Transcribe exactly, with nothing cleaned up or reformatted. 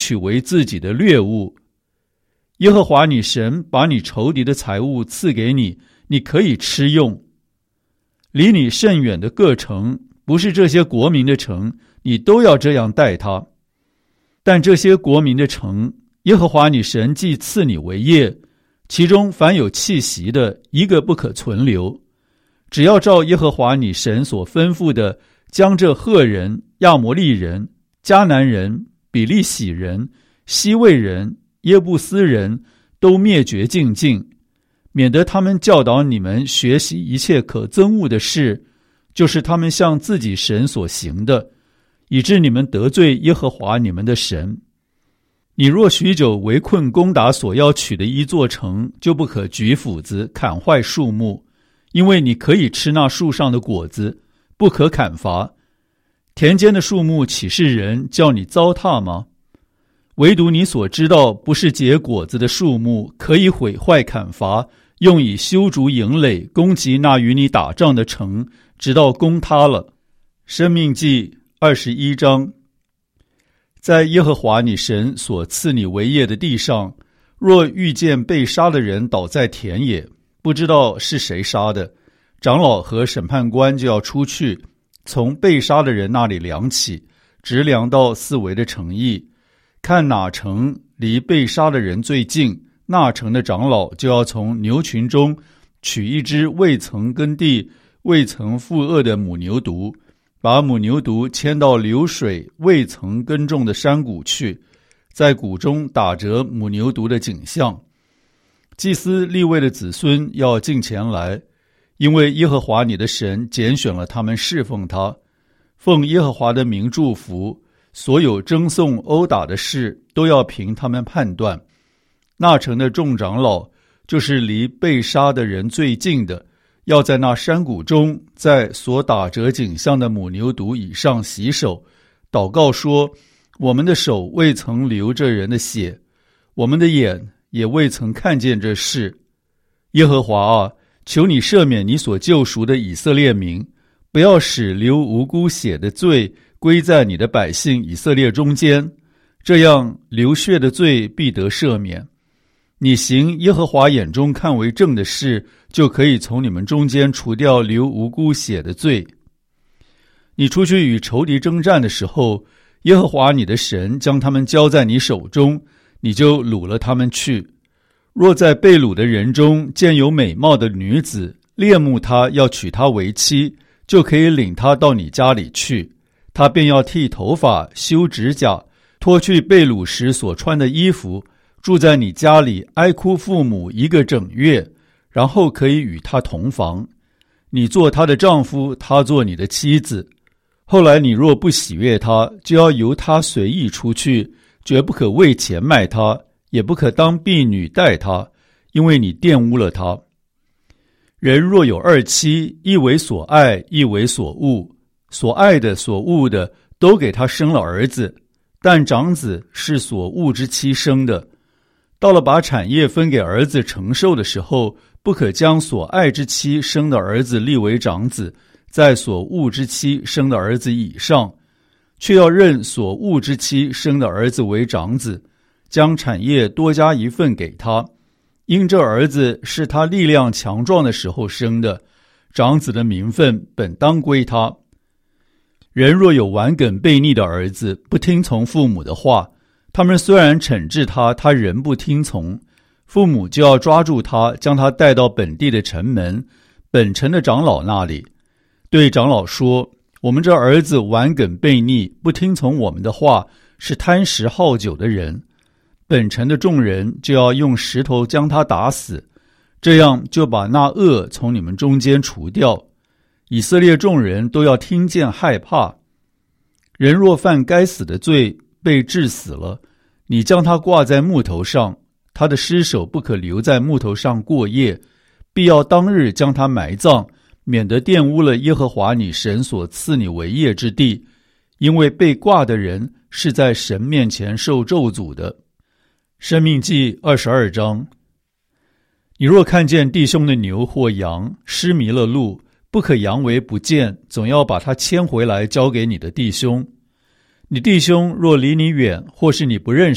取为自己的掠物。耶和华你神把你仇敌的财物赐给你，你可以吃用。离你甚远的各城，不是这些国民的城，你都要这样待他。但这些国民的城，耶和华你神既赐你为业，其中凡有气息的，一个不可存留。只要照耶和华你神所吩咐的，将这赫人、亚摩利人、迦南人、比利洗人、西魏人、耶布斯人都灭绝净尽，免得他们教导你们学习一切可憎恶的事，就是他们向自己神所行的，以致你们得罪耶和华你们的神。你若许久围困攻打所要取的一座城，就不可举斧子砍坏树木，因为你可以吃那树上的果子，不可砍伐。田间的树木岂是人叫你糟蹋吗？唯独你所知道不是结果子的树木，可以毁坏砍伐，用以修筑营垒，攻击那与你打仗的城，直到攻塌了。申命记二十一章。在耶和华你神所赐你为业的地上，若遇见被杀的人倒在田野，不知道是谁杀的，长老和审判官就要出去，从被杀的人那里量起，直量到四围的城邑，看哪城离被杀的人最近，那城的长老就要从牛群中取一只未曾耕地、未曾负轭的母牛犊，把母牛犊牵到流水未曾耕种的山谷去，在谷中打折母牛犊的颈项。祭司利未的子孙要进前来，因为耶和华你的神拣选了他们侍奉他，奉耶和华的名祝福，所有争讼殴打的事都要凭他们判断。那城的众长老，就是离被杀的人最近的，要在那山谷中，在所打折颈项的母牛犊以上洗手，祷告说：我们的手未曾流这人的血，我们的眼也未曾看见这事。耶和华啊，求你赦免你所救赎的以色列民，不要使流无辜血的罪归在你的百姓以色列中间，这样流血的罪必得赦免。你行耶和华眼中看为正的事，就可以从你们中间除掉流无辜血的罪。你出去与仇敌征战的时候，耶和华你的神将他们交在你手中，你就掳了他们去。若在被掳的人中见有美貌的女子，恋慕她，要娶她为妻，就可以领她到你家里去，她便要剃头发、修指甲，脱去被掳时所穿的衣服，住在你家里哀哭父母一个整月，然后可以与他同房。你做他的丈夫，他做你的妻子。后来你若不喜悦他，就要由他随意出去，绝不可为钱卖他，也不可当婢女待他，因为你玷污了他。人若有二妻，一为所爱，一为所恶，所爱的所恶的都给他生了儿子，但长子是所恶之妻生的。到了把产业分给儿子承受的时候，不可将所爱之妻生的儿子立为长子，在所恶之妻生的儿子以上，却要认所恶之妻生的儿子为长子，将产业多加一份给他，因这儿子是他力量强壮的时候生的，长子的名分本当归他。人若有顽梗悖逆的儿子，不听从父母的话，他们虽然惩治他，他仍不听从，父母就要抓住他，将他带到本地的城门，本城的长老那里，对长老说：我们这儿子顽梗悖逆，不听从我们的话，是贪食好酒的人。本城的众人就要用石头将他打死，这样就把那恶从你们中间除掉。以色列众人都要听见害怕。人若犯该死的罪，被治死了，你将他挂在木头上，他的尸首不可留在木头上过夜，必要当日将他埋葬，免得玷污了耶和华你神所赐你为业之地，因为被挂的人是在神面前受咒诅的。申命记二十二章。你若看见弟兄的牛或羊失迷了路，不可佯为不见，总要把它牵回来交给你的弟兄。你弟兄若离你远，或是你不认识